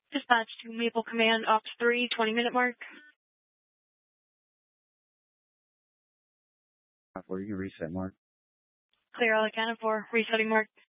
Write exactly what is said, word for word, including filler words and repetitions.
Dispatch to Maple Command, Ops three, twenty minute mark. Where you can reset, Mark. Clear all accounted for. Resetting mark.